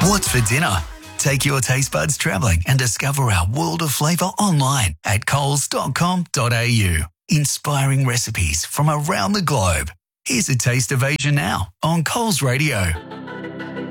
What's for dinner? Take your taste buds travelling and discover our world of flavour online at coles.com.au. Inspiring recipes from around the globe. Here's a taste of Asia now on Coles Radio.